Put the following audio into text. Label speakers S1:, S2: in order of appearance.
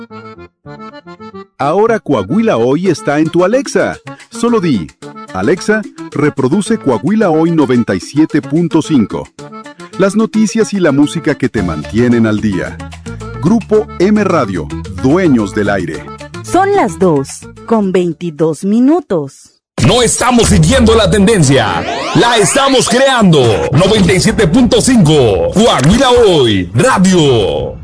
S1: Ahora Coahuila Hoy está en tu Alexa. Solo di, Alexa, reproduce Coahuila Hoy 97.5. Las noticias y la música que te mantienen al día. Grupo M Radio, dueños del aire.
S2: Son las 2:22.
S3: No estamos siguiendo la tendencia, la estamos creando. 97.5, Coahuila Hoy, Radio.